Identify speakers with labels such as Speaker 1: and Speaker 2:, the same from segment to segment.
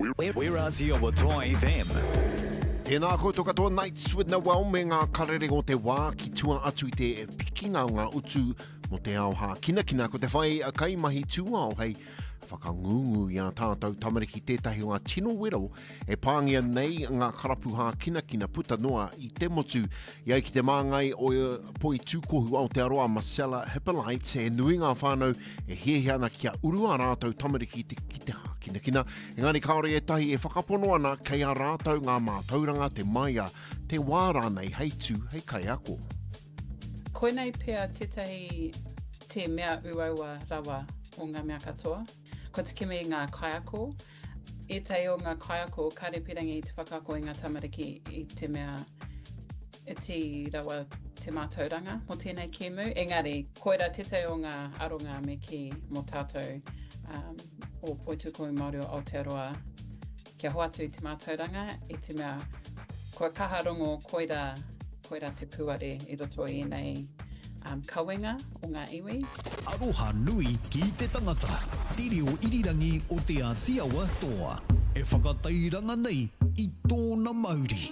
Speaker 1: We're Aussie o Toa FM.
Speaker 2: Tēnā koutou katoa Nights with Noel me ngā karere o te wā ki tua atu I te pikina o ngā utu mo te ao ha kina ko te whai a kai mahi tua o hei whakangungu I a tātou tamariki tētahi o ngā tino wero e pāngia nei ngā karapu ha kina puta noa I te motu iai ki te māngai o poi tūkohu au te aroa Marcella Hippolyte e nui ngā whānau e hiahiana kia urua rātou tamariki ki te ha kina. Engari kaore e tahi e whakapono ana kei a rātou ngā mātauranga te maia te wāra nei hei tū hei kai ako.
Speaker 3: Koinei pia tētahi te mea uaua rawa o ngā mea katoa. Ko te kime I ngā kaiako. E tai o ngā kaiako karepirangi I te whakako I ngā tamariki I te mea e te rawa te mātauranga mo tēnei kēmu. Engari, koira tētai o ngā aronga me ki mo tātou o Poitukohu Māori o Aotearoa kia hoatu I te mātauranga I te mea kua kaharongo koira te puare I roto I nei kawenga o ngā iwi.
Speaker 1: Aroha nui ki te tangata. Tiri o irirangi o te Ātiawa toa. E whakatairanga nei I tōna Māori.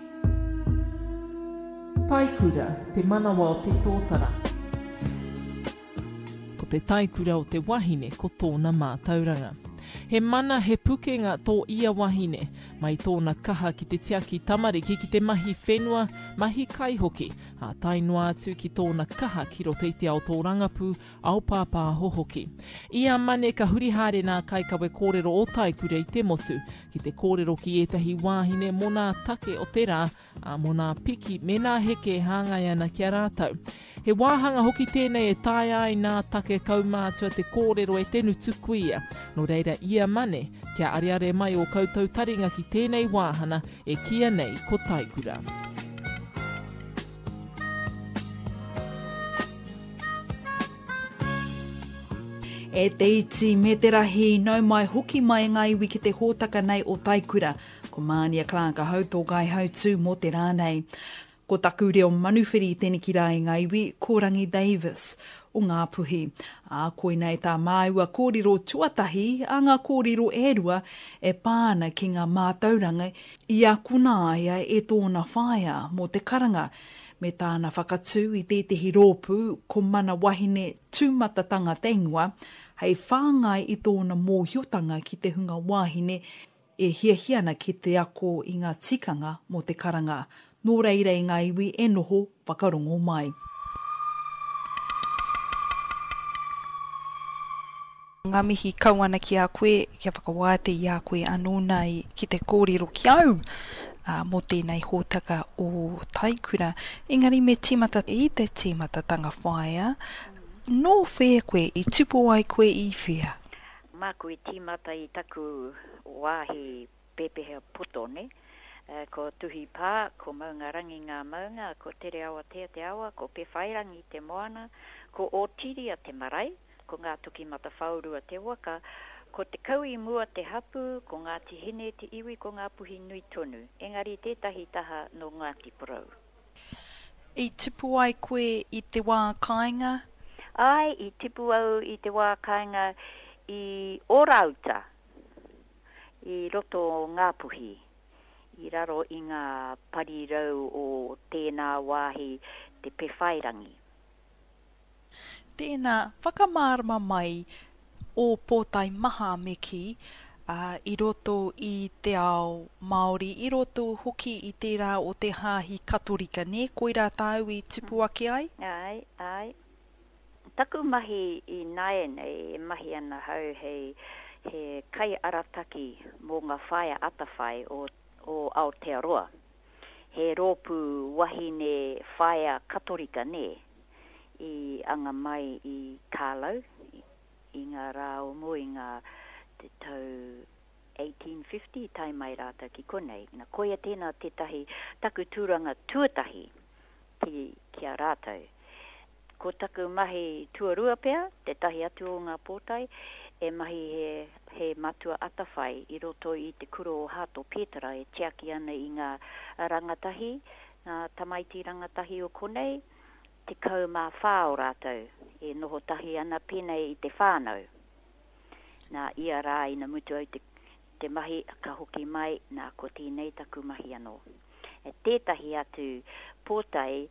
Speaker 4: Taikura, te manawa o te tōtara. Ko te taikura o te wahine ko tōna mātauranga. He mana he pukenga tō ia wahine, mai tōna kaha ki te tiaki tamariki ki te mahi whenua, mahi kaihoki, a tainua atu ki tōna kaha ki roto I te ao tō rangapu, ao pāpā hohoki. Ia mane ka hurihare nā kaikawe kōrero o taikura I te motu, ki te kōrero ki etahi wahine mo nā take o te rā, a mo nā piki me nā heke hāngai ana kia rātau. He wāhanga hoki tēnei e tai ai nā take kaumātua te kōrero e tenu tukuia, no reira ia mane, kia ariare mai o koutou taringa ki tēnei wāhana e kia nei ko taikura.
Speaker 5: E te iti me te rahi nau mai hoki mai ngā iwi ki te hōtaka nei o taikura, ko Mānia Clarka hau tō gai hautū mo te rānei. Ko taku reo manuwhiri tēne ki rā I ngā iwi, ko Rangi Davis o ngā puhi. A koinei tā māua kōrero tuatahi, a ngā kōrero ērua e pāna ki ngā mātauranga I a kunaia e tōna whaia mo te karanga. Me tāna whakatū I tētehi rōpu ko mana wahine tūmatatanga te ingoa, hei whāngai I tōna mōhiotanga ki te hunga wahine e hiahiana ki te ako I ngā tikanga mo te karanga. Nō reira I ngā iwi e noho whakarongo mai.
Speaker 6: Ngā mihi kauana ki a koe, kia whakawāte I a koe anō nei ki te kōrero ki au mo tēnei hōtaka o taikura. Engari me tīmata I te tīmatatanga whaia, nō whea koe I tupo ai koe I whea?
Speaker 7: Mā koe tīmata I taku wāhi pepehea potone, ko tuhi pā, ko maunga rangi ngā maunga, ko tere awa te awa, ko pewhairangi te moana, ko ōtiri a te marae, ko ngā tuki mata whaurua te waka, ko te kaui mua te hapu, ko ngā tihine te iwi, ko ngā puhi nui tonu. Engari tētahi taha no Ngāti Porou.
Speaker 6: I tipu ai koe I te wā kāinga?
Speaker 7: Ai, I tipu au I te wā kāinga I Orauta, I roto ngā puhi. I raro I ngā parirau o tēnā wāhi te pewhairangi.
Speaker 6: Tēnā whakamārama mai o pōtai maha me ki I roto I te ao Māori, I roto hoki I tērā o te hāhi katorika, ne? Koira tāu I tupu ake ai?
Speaker 7: Ai. Taku mahi I nae nei, mahi ana hau he kai arataki mō ngā whaia atawhai o Aotearoa. He rōpu wahine whaia katorika ne I anga mai I Kālau, I ngā rā o mo I ngā te tau 1850 tai mai rāta ki konei. Nā koia tēnā tētahi taku tūranga tuatahi ki a rātau. Ko taku mahi tuarua pea, te tahi atu o ngā pōtai, e mahi he matua atawhai I roto I te kuro o Hato Pētara e tiaki ana I ngā rangatahi, ngā tamaiti rangatahi o konei, te kau mā whāo rātou, e noho tahi ana pēnei I te whānau. Nā ia rā ina mutu au te te mahi ka hoki mai nā ko tēnei taku mahi anō. Tētahi atu pōtai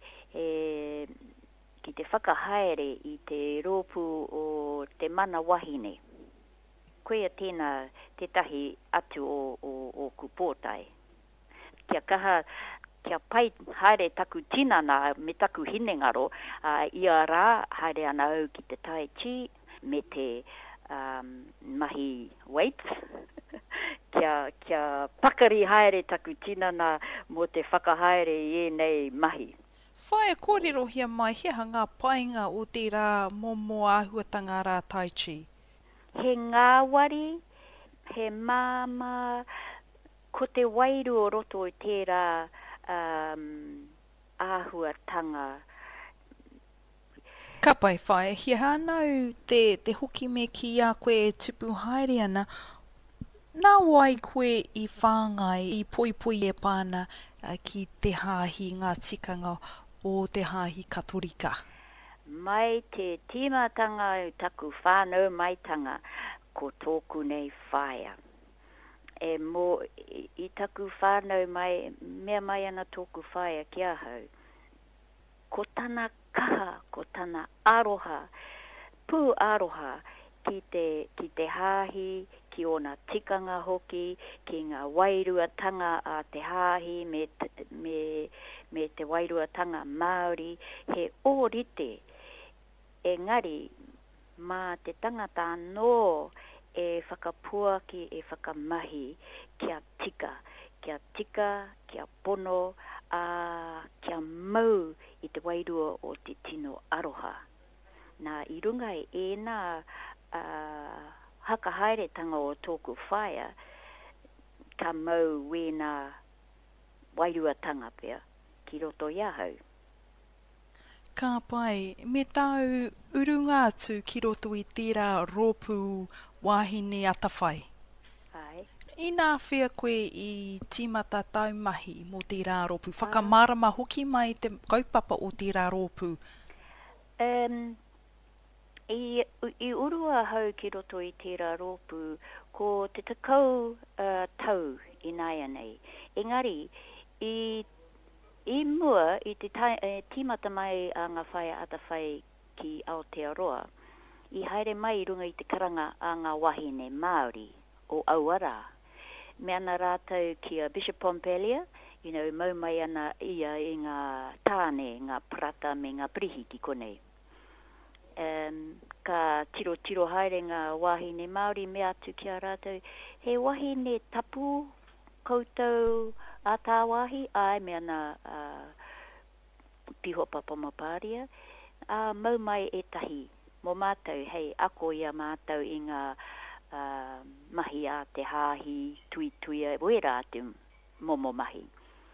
Speaker 7: ki te whakahaere i te rōpu o te mana wahine. Koea tēnā tētahi atu o ku pōtai. Kia kaha, kia pai haere taku tinana me taku hinengaro, ia rā haere ana au ki te tai chi me te mahi weights. kia pakari haere taku tinana mo te whakahaere i nei mahi.
Speaker 6: Whae kōrero hia mai, hea ngā painga o te rā momo āhuatanga rā tai chi?
Speaker 7: He ngāwari, he māma, ko te wairu o roto i tērā āhuatanga.
Speaker 6: Ka pai whae, hia hānau te hoki me ki a koe e tupu haere ana, nā wai koe i whāngai, i poipoi e pāna ki te hāhi ngā tikanga o te hāhi katorika.
Speaker 7: Mai te tīmatanga taku whānau maitanga ko tōku nei whaia. E mō i taku whānau mai, mea mai ana tōku whaia kia hau. Ko tana kaha, ko tana aroha, pū aroha ki te hāhi, ki ona tikanga hoki, ki ngā wairuatanga a te hāhi me te wairuatanga Māori, he ōrite, engari, mā te tangata anō e whakapua ki e whakamahi kia tika, kia pono, kia mau i te wairua o te tino aroha. Nā i runga e ēnā hakahaere tanga o tōku whaia, ka mau wēnā wairua tanga pia, ki roto iahau.
Speaker 6: Ka pai, me tau urunga atu ki roto i tērā rōpū wāhine atawhai.
Speaker 7: Ai.
Speaker 6: I nā whea koe i tīmata taumahi mō tērā rōpū, whakamārama hoki mai te kaupapa o tērā rōpū.
Speaker 7: I urua hau ki roto i tērā rōpū, ko te takau tau i nāia nei. Engari, i mua i te tīmata mai a ngā whaia atawhai ki Aotearoa, i haere mai i runga i te karanga a ngā wahine Māori o Auara. Me ana rātau ki a Bishop Pompelia, mau mai ana ia i ngā tāne, ngā prata me ngā prihi ki konei. Ka tiro haere ngā wahine Māori me atu ki a rātau, he wahine tapu koutou a tā wahi, ai me ana piho papamapāria, mau mai e tahi, mō mātou, hei, ako ia mātou i ngā mahi a te hāhi tuituia, wera atu momo mahi.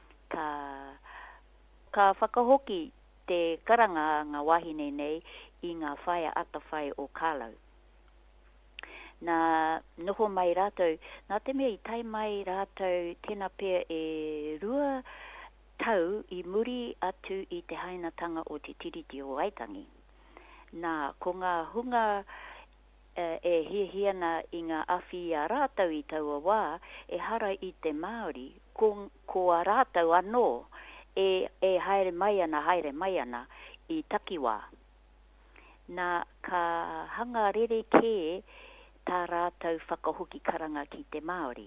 Speaker 7: Ka whakahoki te karanga ngā wahine nei i ngā whaia atawhai o Kālau. Nā noho mai rātou, nā te mea i tai mai rātou tēnā pēr e rua tau i muri atu i te hainatanga o te tiriti o Waitangi. Nā ko ngā hunga e hihiana i ngā awhi a rātou i taua wā, e hara i te Māori, ko a rātou anō, e haere mai ana i takiwā. Nā ka hanga rere kē tā rātou whakahoki karanga ki te Māori.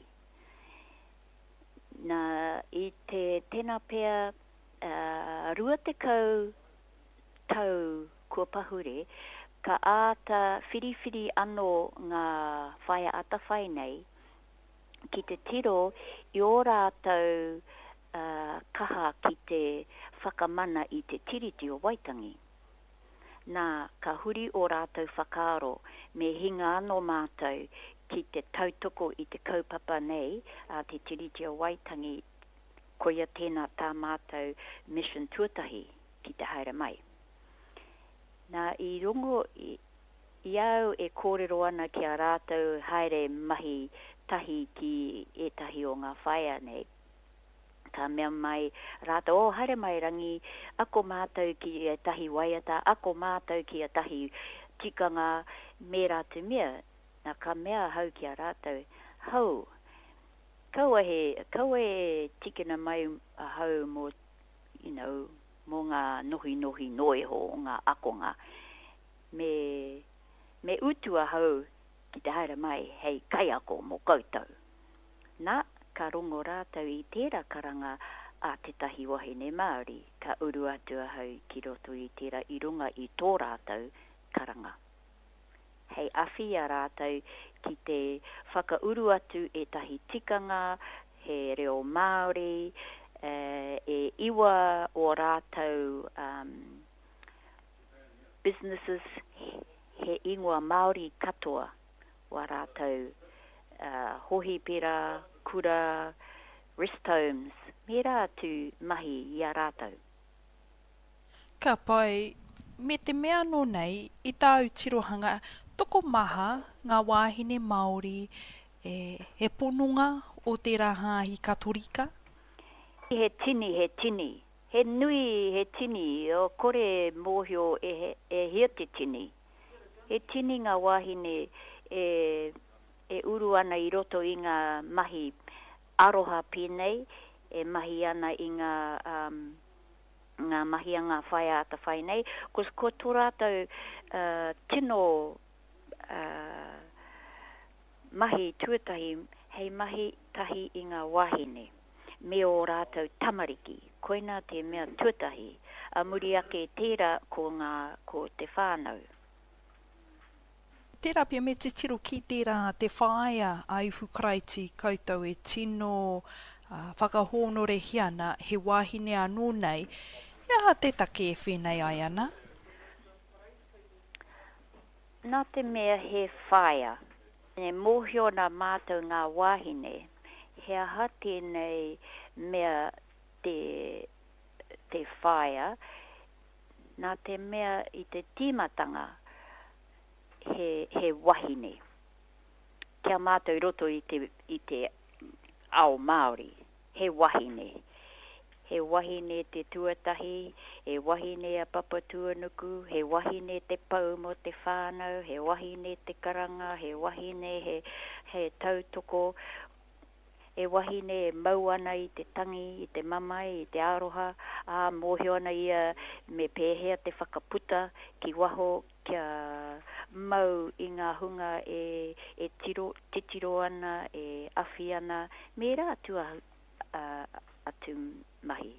Speaker 7: Nā i te tēnā pēr rua te kau tau kua pahure, ka āta whiriwhiri anō ngā whaia atawhai nei, ki te tiro i o rātou kaha ki te whakamana i te tiriti o Waitangi. Nā ka huri o rātou whakaaro me hinga anō mātou ki te tautoko i te kaupapa nei a te tiriti o Waitangi, koia tēnā tā mātou mission tuatahi ki te haere mai. Nā i rongo i au e kōrero ana ki a rātou haere mahi tahi ki e tahi o ngā whaia nei. Ka mea mai rātou, haere mai rangi, ako mātou ki e tahi waiata, ako mātou ki a tahi tikanga me rātou mea. Nā ka mea hau ki a rātou, hau, kaua he tikina mai a hau mo, mo ngā nohi noi ho ngā akonga. Me utu a hau ki te haere mai hei kai ako mo koutou. Nā, ka rongo rātau i tērā karanga a te tahi wahine Māori, ka uru atu a hau ki roto i tērā i runga i tō rātau karanga. Hei awhi a rātau ki te whakauru atu e tahi tikanga, he reo Māori, e iwa o rātau businesses, he ingoa Māori katoa wa rātau hohi pera, kura, rest homes, me rātu mahi i a rātau.
Speaker 6: Ka pai, me te mea no nei, i tāu tirohanga, toko maha ngā wāhine Māori he ponunga o te rahahi katorika?
Speaker 7: He tini. He nui he tini, o kore mōhio e hia te tini. He tini ngā wāhine e uru ana i roto i ngā mahi aroha pēnei, e mahi ana i ngā mahi a ngā whaia ata whainei, ko tō rātou tino mahi tuatahi, hei mahi tahi i ngā wāhine, me o rātou tamariki, koina te mea tuatahi, a muri ake tērā ko te whānau.
Speaker 6: Tērā pia me te tiro ki tērā te whaia a Ihu Karaiti koutou e tino whakahonore hiana he wāhine anō nei, ia te take e whenei ai ana?
Speaker 7: Nā te mea he whaia, ne mōhio nā mātou ngā wāhine, he ahate nei mea te whaia, nā te mea i te tīmatanga, he wahine. Kia mātou roto i te ao Māori, he wahine. He wahine te tuatahi, he wahine a papatuanuku, he wahine te pau mo te whānau, he wahine te karanga, he wahine he tautoko, he wahine e mau ana i te tangi, i te mamai, i te aroha, mōhio ana ia me pēhea te whakaputa ki waho kia mau i ngā hunga e tiro ana, e awhi ana, me rā atu atu mahi.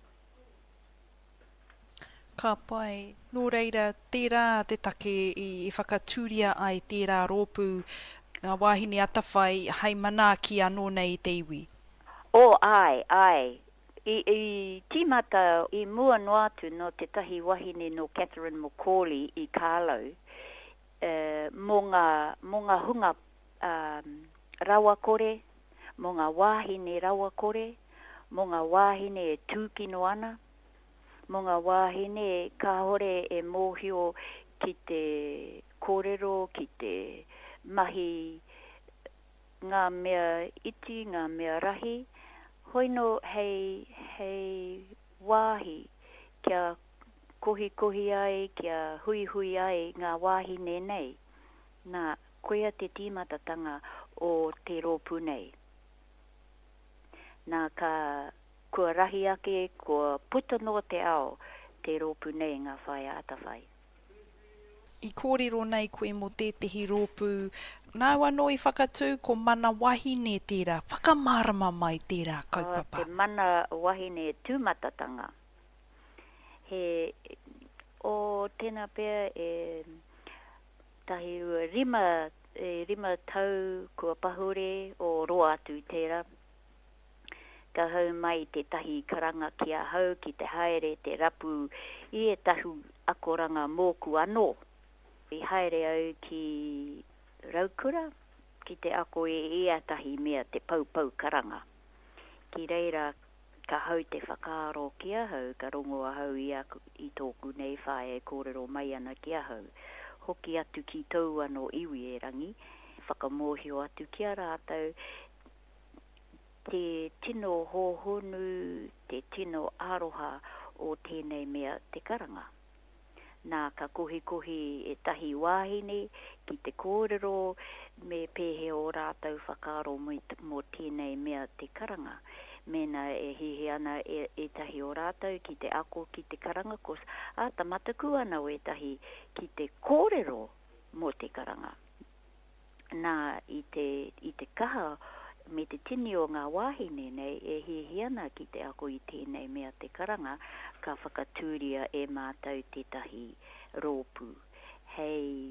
Speaker 6: Ka pai, nō reira, tērā te take i whakatūria ai tērā rōpū ngā wāhine atawhai hei mana ki anō nei te iwi.
Speaker 7: Ai. I tīmata i mua no atu no te tahi wahine no Catherine Macaulay i Kālau, mō ngā hunga rawa kore, mō ngā wāhine rawa kore, mō ngā wāhine e tūkino ana, mō ngā wāhine ka hore e mōhio ki te kōrero, ki te mahi, ngā mea iti, ngā mea rahi, hoino hei wāhi kia kohi ai, kia hui ai ngā wāhine nei, nā koia te tīmatatanga o te rōpū nei. Nā kua rahi ake, kua puta no te ao, te rōpū nei ngā whaia atawhai.
Speaker 6: I kōrero nei koe mo tētehi rōpū, nā wano i whakatū ko mana wahine tērā, whakamārama mai tērā kaupapa.
Speaker 7: Te mana wahine tūmatatanga. O tēnā pēr tahi rima tau kua pahure o roa atu tērā. Ka hau mai te tahi karanga kia hau ki te haere te rapu i e tahu akoranga mōku anō. I haere au ki Raukura, ki te ako e tahi mea te pau karanga. Ki reira ka hau te whakaaro ki ahau, ka rongoa hau i tōku nei whae kōrero mai ana ki ahau. Hoki atu ki tau anō iwi e rangi, whakamohio atu ki a rātau, te tino hohonu, te tino aroha o tēnei mea te karanga. Nā ka kohi e tahi wāhine ki te kōrero me pehe o rātou whakaaro mō tēnei mea te karanga. Mena e hihi ana e tahi o rātou ki te ako ki te karanga, kos ta mataku ana o e tahi ki te kōrero mō te karanga. Nā i te kaha me te tini o ngā wāhine nei e hihi ana ki te ako i tēnei mea te karanga, ka whakatūria e mātou te tahi rōpū. Hei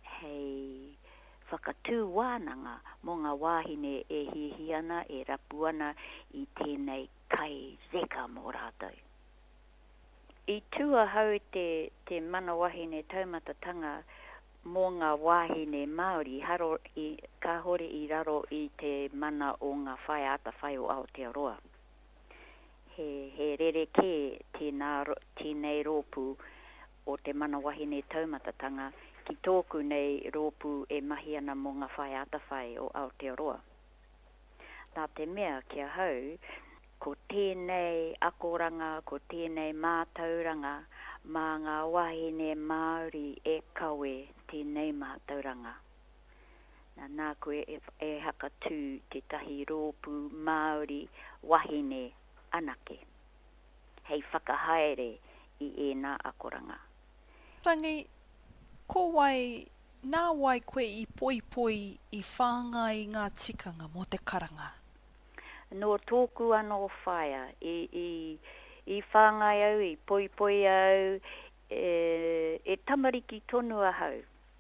Speaker 7: whakatū wānanga mō ngā wāhine e hihi ana e rapu ana i tēnei kai zeka mō rātou. I tua hau te mana wāhine taumatatanga mō ngā wāhine Māori ka hore i raro i te mana o ngā whai atawhai o Aotearoa. He rereke tēnei rōpū o te mana wāhine taumatatanga ki tōku nei rōpū e mahi ana mō ngā whai atawhai o Aotearoa. Nā te mea kia hau, ko tēnei akoranga, ko tēnei mātauranga, mā ngā wāhine Māori e kawe tēnei mātauranga. Nā koe e haka tū te tahi rōpū Māori wāhine anake. Hei whakahaere i ēnā akoranga.
Speaker 6: Rangi, ko wai, nā wai koe i poipoi i whāngai ngā tikanga mō te karanga?
Speaker 7: No tōku anō whaia i whāngai au, i poipoi au, e tamariki tonu ahau.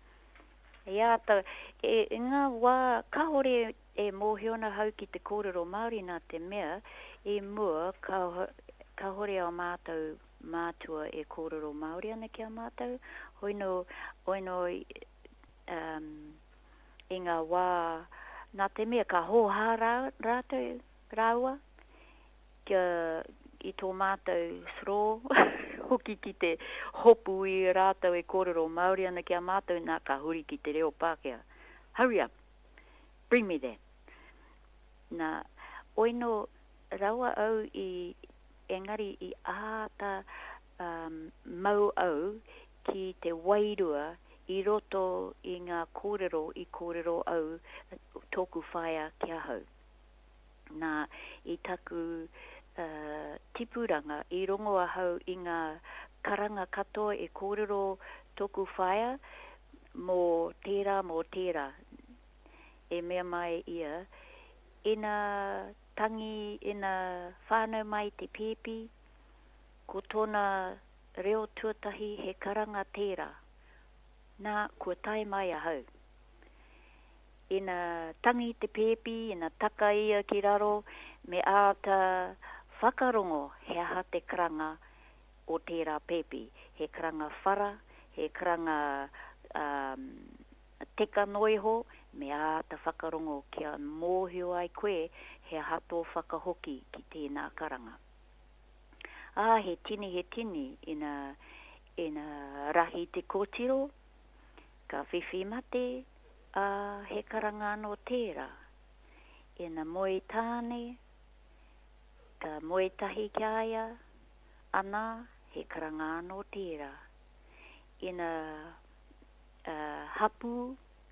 Speaker 7: Ngā wā kahore e mōhiona hau ki te kōrero Māori nā te mea, e mua kahore au mātua e kōrero Māori ana ki a mātou. Hoino i ngā wā, nā te mea ka hōhā rātou rāua, i tō mātou sro, hoki ki te hopu i rātou e kōrero Māori ana ki a mātou, nā ka huri ki te reo Pākehā. Hurry up, bring me that. Nā, oino rawa au engari i āta mau au ki te wairua i roto i ngā kōrero au tōku whaia kia hau. Nā, i taku tipuranga i rongo a hau i ngā karanga katoa e kōrero tōku whaia mō tērā. E mea mai ia, ina tangi, ina whānau mai te pēpi, ko tōna reo tuatahi he karanga tērā. Nā, kua tai mai a hau. Ina tangi te pēpi, ina taka ia ki raro, me āta whakarongo he aha te karanga o tērā pēpi. He karanga whara, he karanga teka noiho, me āta whakarongo kia mōhio ai koe, he aha tō whakahoki ki tēnā karanga. He tini, ina rahi te kōtiro, ka whiwhi mate, he karanga anō tērā. Ina moe tāne, ka moe tahi kia aia, ana he karanga anō tērā. Ina hapu,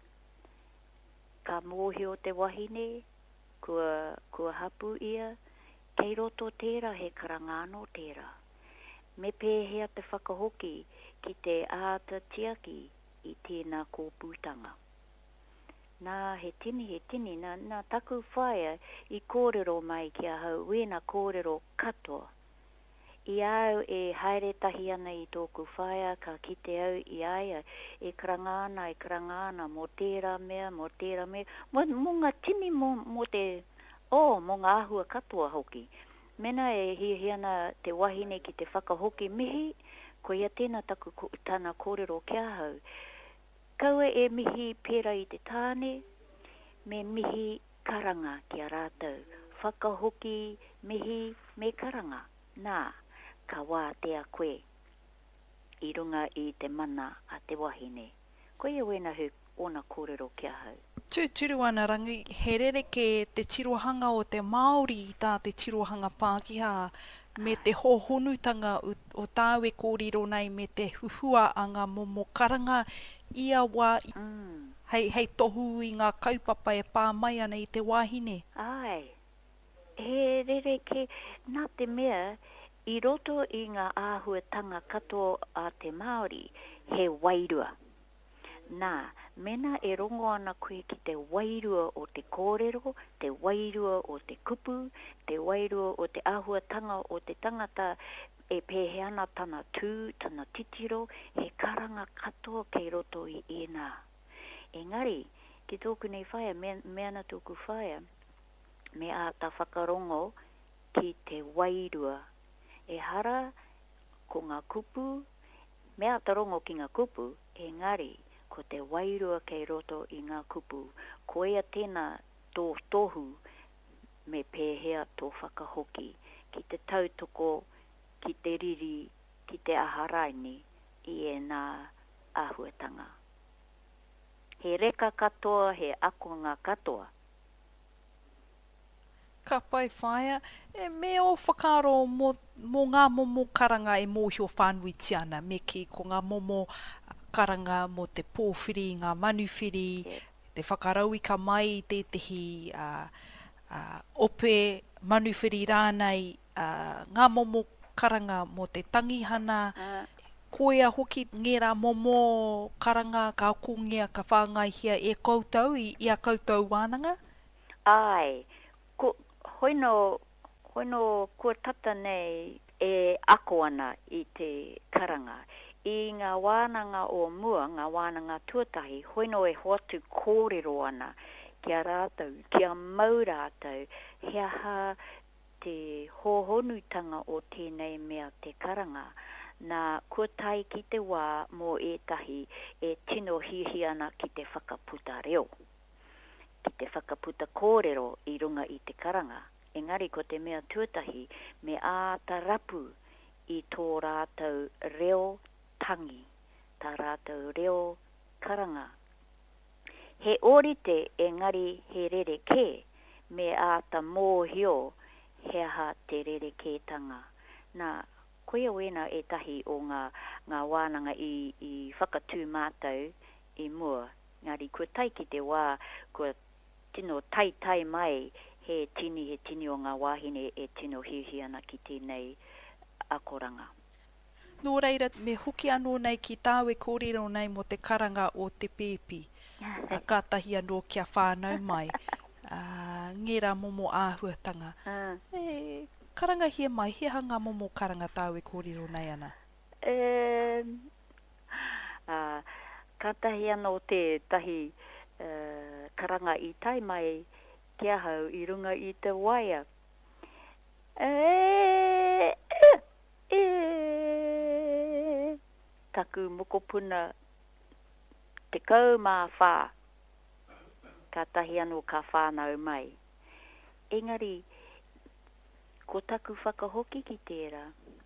Speaker 7: ka mōhio te wahine, kua hapu ia, kei roto tērā he karanga anō tērā. Me pēhea te whakahoki ki te āta tiaki i tēnā kōpūtanga. Nā he tini, nā taku whaia i kōrero mai kia hau, wēnā kōrero katoa. I au e haere tahi ana i tōku whaia, ka kite au i aia, e karanga ana, mō tērā mea, mō ngā tini mō te, mō ngā ahua katoa hoki. Mena e hihi ana te wahine ki te whakahoki mihi, ko ia tēnā taku tāna kōrero kia hau. Kaua e mihi pera i te tāne, me mihi karanga ki a rātou. Whakahoki mihi me karanga. Nā, ka wā te a koe, i runga i te mana a te wahine. Koe e wena hu ona kōrero kia hau.
Speaker 6: Tūturu ana rangi, he rereke te tirohanga o te Māori i tā te tirohanga Pākehā me te hohonutanga o tāwe kōrero nei me te huhua a ngā momo karanga ia wā hei tohu i ngā kaupapa e pā mai ana i te wāhine.
Speaker 7: Ai, he rere ke nā te mea, i roto i ngā āhuatanga katoa a te Māori, he wairua. Nā, mena e rongo ana koe ki te wairua o te kōrero, te wairua o te kupu, te wairua o te āhuatanga o te tangata e pēhe ana tana tū, tana titiro, he karanga katoa kei roto i ēnā. Engari, ki tōku nei whaia, me ana tōku whaia, me a ta whakarongo ki te wairua. E hara ko ngā kupu, me a ta rongo ki ngā kupu, engari, ko te wairua kei roto i ngā kupu. Ko ea tēnā tō tohu me pēhea tō whakahoki. Ki te tautoko, ki te riri, ki te aharaini, i e nā āhuatanga. He reka katoa, he akonga katoa.
Speaker 6: Ka pai whaia, e me o whakaro mō ngā momo karanga e mōhio whānui tiana, me ki ko ngā momo karanga mo te pōwhiri, ngā manuwhiri, te whakarau i ka mai i tētehi ope manuwhiri rānei, ngā momo karanga mo te tangihana, koea hoki ngera momo karanga ka kungia ka whāngaihia e koutou i a koutou wānanga?
Speaker 7: Ai, hoino kua tata nei e ako ana i te karanga. I ngā wānanga o mua, ngā wānanga tuatahi, hoino e hoatu kōrero ana kia rātou, kia mau rātou, he aha te hohonutanga o tēnei mea te karanga. Nā kua tai ki te wā mō ētahi e tino hihi ana ki te whakaputa reo. Ki te whakaputa kōrero i runga i te karanga. Engari ko te mea tuatahi me āta rapu i tō rātou reo tangi, tā rātou reo karanga. He orite engari he rere ke, me āta mōhio he aha te rere ke tanga. Nā, koia wena e tahi o ngā wānanga i whakatū mātou i mua. Ngari, kua tai ki te wā, kua tino tai mai he tini o ngā wāhine e tino hihi ana ki tēnei akoranga.
Speaker 6: Nō reira, me hoki anō nei ki tāwe kōrero nei mo te karanga o te pēpi. Kātahi anō kia whānau mai. Ngera momo āhuatanga. Karanga hia mai, he hanga momo karanga tāwe kōrero nei ana?
Speaker 7: Kātahi anō te tahi karanga i tai mai kia hau i runga i te waia. Taku mokopuna te kau mā whā. Kātahi anō ka whānau mai. Engari, ko taku whakahoki ki tērā,